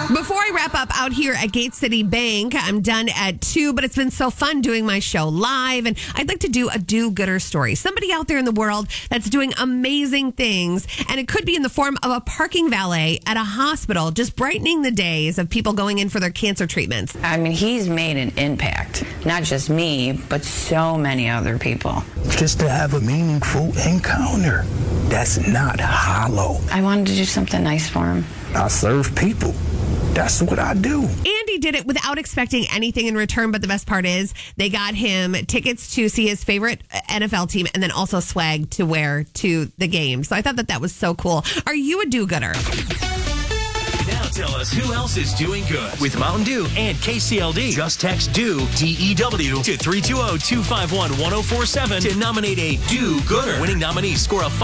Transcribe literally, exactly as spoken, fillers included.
Before I wrap up out here at Gate City Bank, I'm done at two, but it's been so fun doing my show live, and I'd like to do a do-gooder story. Somebody out there in the world that's doing amazing things, and it could be in the form of a parking valet at a hospital, just brightening the days of people going in for their cancer treatments. I mean, he's made an impact, not just me, but so many other people. Just to have a meaningful encounter that's not hollow. I wanted to do something nice for him. I serve people. That's what I do. Andy did it without expecting anything in return, but the best part is they got him tickets to see his favorite N F L team and then also swag to wear to the game. So I thought that that was so cool. Are you a do-gooder? Now tell us who else is doing good with Mountain Dew and K C L D. Just text DEW, D E W, to three two zero, two five one, one zero four seven to nominate a do-gooder. Winning nominees score a five